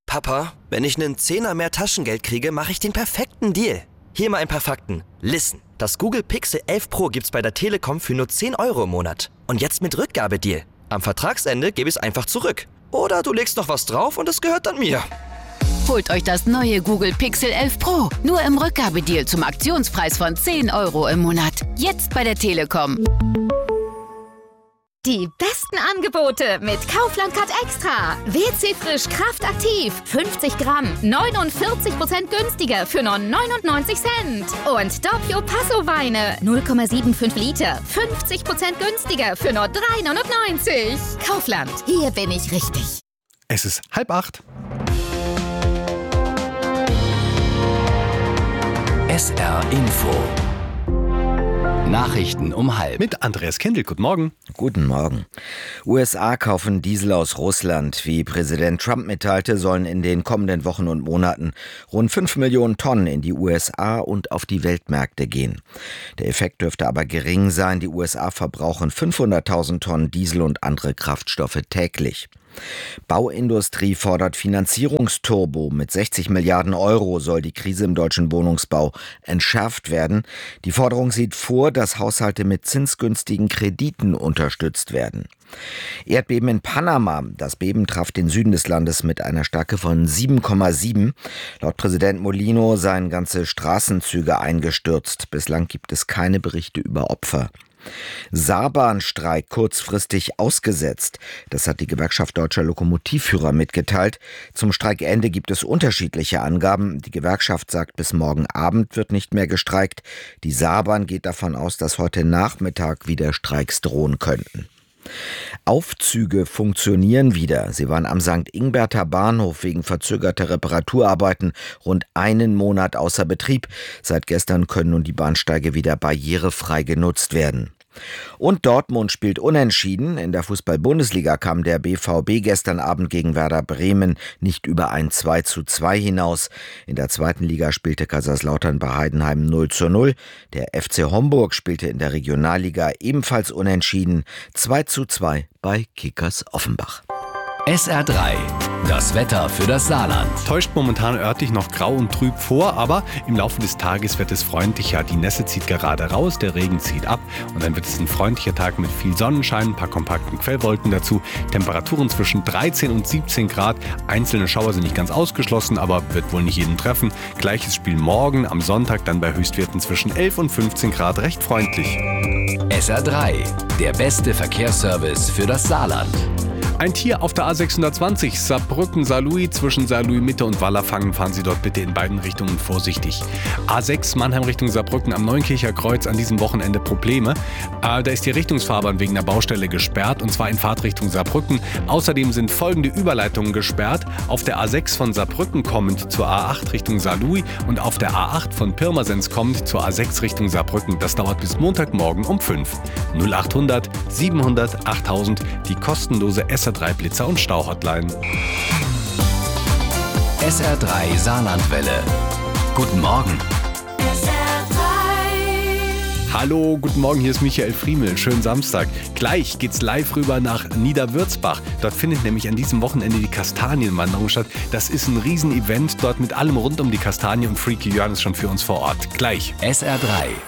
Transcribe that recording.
Papa, wenn ich einen Zehner mehr Taschengeld kriege, mache ich den perfekten Deal. Hier mal ein paar Fakten. Listen, das Google Pixel 11 Pro gibt's bei der Telekom für nur 10 € im Monat. Und jetzt mit Rückgabedeal. Am Vertragsende gebe ich es einfach zurück. Oder du legst noch was drauf und es gehört dann mir. Holt euch das neue Google Pixel 11 Pro. Nur im Rückgabedeal zum Aktionspreis von 10 € im Monat. Jetzt bei der Telekom. Die besten Angebote mit Kaufland Card Extra. WC Frisch Kraftaktiv. 50 Gramm. 49% günstiger für nur 99 Cent. Und Doppio Passo Weine. 0,75 Liter. 50% günstiger für nur 3,99. Kaufland. Hier bin ich richtig. Es ist 7:30. SR Info. Nachrichten um 7:30. Mit Andreas Kendel. Guten Morgen. Guten Morgen. USA kaufen Diesel aus Russland. Wie Präsident Trump mitteilte, sollen in den kommenden Wochen und Monaten rund 5 Millionen Tonnen in die USA und auf die Weltmärkte gehen. Der Effekt dürfte aber gering sein. Die USA verbrauchen 500.000 Tonnen Diesel und andere Kraftstoffe täglich. Bauindustrie fordert Finanzierungsturbo. Mit 60 Milliarden € soll die Krise im deutschen Wohnungsbau entschärft werden. Die Forderung sieht vor, dass Haushalte mit zinsgünstigen Krediten unterstützt werden. Erdbeben in Panama. Das Beben traf den Süden des Landes mit einer Stärke von 7,7. Laut Präsident Molino seien ganze Straßenzüge eingestürzt. Bislang gibt es keine Berichte über Opfer. Saarbahnstreik kurzfristig ausgesetzt. Das hat die Gewerkschaft Deutscher Lokomotivführer mitgeteilt. Zum Streikende gibt es unterschiedliche Angaben. Die Gewerkschaft sagt, bis morgen Abend wird nicht mehr gestreikt. Die Saarbahn geht davon aus, dass heute Nachmittag wieder Streiks drohen könnten. Aufzüge funktionieren wieder. Sie waren am St. Ingberter Bahnhof wegen verzögerter Reparaturarbeiten rund einen Monat außer Betrieb. Seit gestern können nun die Bahnsteige wieder barrierefrei genutzt werden. Und Dortmund spielt unentschieden. In der Fußball-Bundesliga kam der BVB gestern Abend gegen Werder Bremen nicht über ein 2:2 hinaus. In der zweiten Liga spielte Kaiserslautern bei Heidenheim 0:0. Der FC Homburg spielte in der Regionalliga ebenfalls unentschieden 2:2 bei Kickers Offenbach. SR3, das Wetter für das Saarland. Täuscht momentan örtlich noch grau und trüb vor, aber im Laufe des Tages wird es freundlicher. Die Nässe zieht gerade raus, der Regen zieht ab und dann wird es ein freundlicher Tag mit viel Sonnenschein, ein paar kompakten Quellwolken dazu. Temperaturen zwischen 13 und 17 Grad. Einzelne Schauer sind nicht ganz ausgeschlossen, aber wird wohl nicht jeden treffen. Gleiches Spiel morgen, am Sonntag dann bei Höchstwerten zwischen 11 und 15 Grad recht freundlich. SR3, der beste Verkehrsservice für das Saarland. Ein Tier auf der A620 Saarbrücken-Saarlouis. Zwischen Saarlouis Mitte und Wallerfangen fahren Sie dort bitte in beiden Richtungen vorsichtig. A6 Mannheim Richtung Saarbrücken am Neunkircher Kreuz an diesem Wochenende Probleme. Da ist die Richtungsfahrbahn wegen der Baustelle gesperrt und zwar in Fahrtrichtung Saarbrücken. Außerdem sind folgende Überleitungen gesperrt. Auf der A6 von Saarbrücken kommend zur A8 Richtung Saarlouis und auf der A8 von Pirmasens kommend zur A6 Richtung Saarbrücken. Das dauert bis Montagmorgen um 5. 0800 700 8000, die kostenlose SR3 Blitzer- und Stauhotline. SR3 Saarlandwelle. Guten Morgen. Hallo, guten Morgen, hier ist Michael Friemel. Schönen Samstag. Gleich geht's live rüber nach Niederwürzbach. Dort findet nämlich an diesem Wochenende die Kastanienwanderung statt. Das ist ein Riesenevent dort mit allem rund um die Kastanie und Freaky Jörn ist schon für uns vor Ort. Gleich. SR3